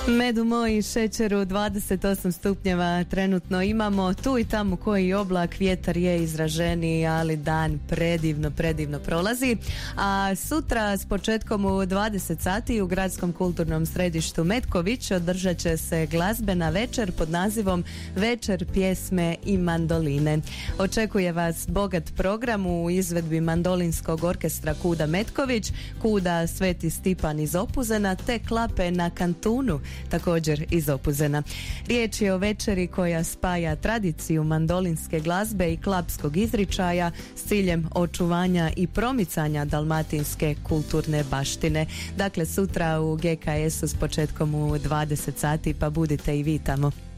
Medu moj, šećeru, 28 stupnjeva trenutno imamo, tu i tamo koji oblak, vjetar je izraženiji, ali dan predivno prolazi. A sutra s početkom u 20 sati u Gradskom kulturnom središtu Metković održat će se glazbena večer pod nazivom Večer pjesme i mandoline. Očekuje vas bogat program u izvedbi mandolinskog orkestra Kuda Metković, Kuda Sveti Stipan iz Opuzena te Klape na kantunu, također iz Opuzena. Riječ je o večeri koja spaja tradiciju mandolinske glazbe i klapskog izričaja s ciljem očuvanja i promicanja dalmatinske kulturne baštine. Dakle, sutra u GKS-u s početkom u 20 sati, pa budite i vi tamo.